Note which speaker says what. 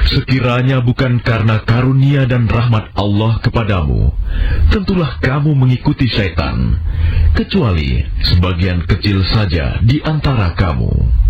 Speaker 1: Sekiranya bukan karena karunia dan rahmat Allah kepadamu, tentulah kamu mengikuti syaitan, kecuali sebagian kecil saja di antara kamu.